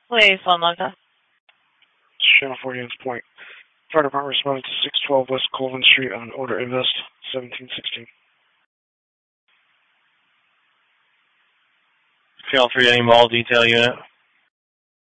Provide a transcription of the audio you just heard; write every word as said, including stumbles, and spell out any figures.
Please, phone Lanka. Channel four, Yance Point. Fire Department responded to six twelve West Colvin Street on order Invest seventeen sixteen. Channel three, any mall detail unit?